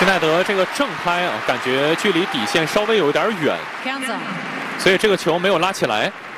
施耐德这个正拍啊，感觉距离底线稍微有一点远，所以这个球没有拉起来。